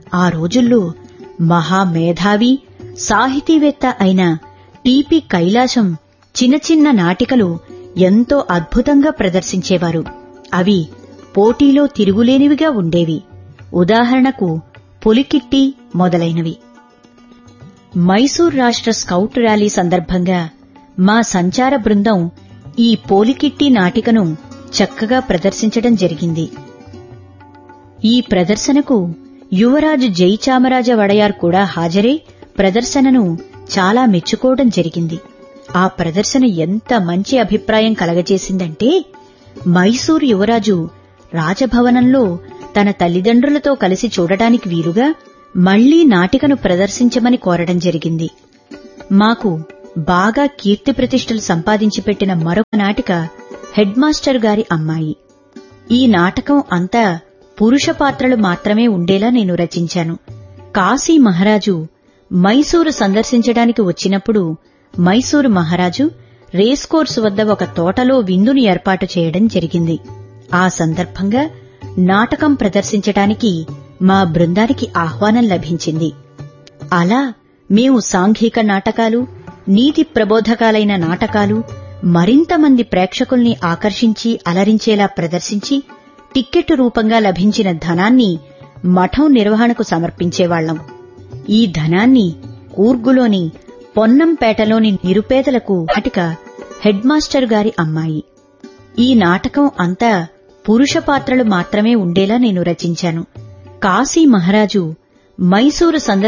ఆ రోజుల్లో మహామేధావి సాహితీవేత్త అయిన టిపి కైలాసం చిన్న చిన్న నాటికలు ఎంతో అద్భుతంగా ప్రదర్శించేవారు. అవి పోటీలో తిరుగులేనివిగా ఉండేవి. ఉదాహరణకు పొలికిట్టి మొదలైనవి. మైసూర్ రాష్ట్ర స్కౌట్ ర్యాలీ సందర్భంగా మా సంచార బృందం ఈ పోలికిట్టి నాటికను చక్కగా ప్రదర్శించడం జరిగింది. ఈ ప్రదర్శనకు యువరాజు జయచామరాజ వడయార్ కూడా హాజరై ప్రదర్శనను చాలా మెచ్చుకోవడం జరిగింది. ఆ ప్రదర్శన ఎంత మంచి అభిప్రాయం కలగజేసిందంటే, మైసూరు యువరాజు రాజభవనంలో తన తల్లిదండ్రులతో కలిసి చూడటానికి వీలుగా మళ్లీ నాటికను ప్రదర్శించమని కోరడం జరిగింది. మాకు బాగా కీర్తి ప్రతిష్టలు సంపాదించి పెట్టిన మరొక నాటిక హెడ్ మాస్టర్ గారి అమ్మాయి. ఈ నాటకం అంతా పురుష పాత్రలు మాత్రమే ఉండేలా నేను రచించాను. కాశీ మహారాజు మైసూరు సందర్శించడానికి వచ్చినప్పుడు మైసూరు మహారాజు రేస్ కోర్సు వద్ద ఒక తోటలో విందుని ఏర్పాటు చేయడం జరిగింది. ఆ సందర్భంగా నాటకం ప్రదర్శించడానికి మా బృందానికి ఆహ్వానం లభించింది. అలా మేము సాంఘిక నాటకాలు, నీతి ప్రబోధకాలైన నాటకాలు మరింత మంది ప్రేక్షకుల్ని ఆకర్షించి అలరించేలా ప్రదర్శించి టిక్కెట్టు రూపంగా లభించిన ధనాన్ని మఠం నిర్వహణకు సమర్పించేవాళ్లం. ఈ ధనాన్ని కూర్గులోని పొన్నంపేటలోని నిరుపేదలకు నాటిక హెడ్ మాస్టర్ గారి అమ్మాయి. ఈ నాటకం అంతా పురుష పాత్రలు మాత్రమే ఉండేలా నేను రచించాను. కాశీ మహారాజు మైసూరు